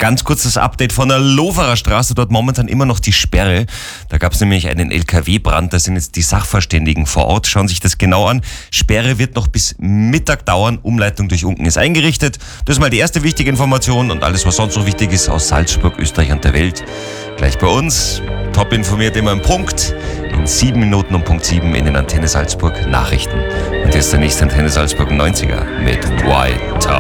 Ganz kurzes Update von der Loferer Straße, dort momentan immer noch die Sperre. Da gab es nämlich einen LKW-Brand, da sind jetzt die Sachverständigen vor Ort, schauen sich das genau an. Sperre wird noch bis Mittag dauern, Umleitung durch Unken ist eingerichtet. Das ist mal die erste wichtige Information und alles, was sonst noch wichtig ist aus Salzburg, Österreich und der Welt. Gleich bei uns, top informiert immer im Punkt, in 7 Minuten um Punkt 7 in den Antenne Salzburg Nachrichten. Und jetzt der nächste Antenne Salzburg 90er mit White Town.